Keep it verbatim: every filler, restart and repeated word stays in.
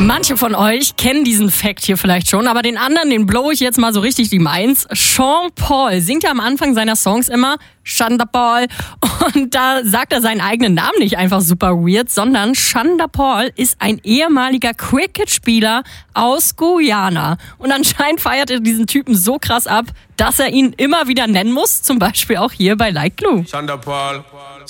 Manche von euch kennen diesen Fact hier vielleicht schon, aber den anderen, den blow ich jetzt mal so richtig die Mainz. Sean Paul singt ja am Anfang seiner Songs immer Shanda Paul und da sagt er seinen eigenen Namen nicht einfach super weird, sondern Shanda Paul ist ein ehemaliger Cricket-Spieler aus Guyana und anscheinend feiert er diesen Typen so krass ab, dass er ihn immer wieder nennen muss, zum Beispiel auch hier bei Like Glue. Shanda Paul.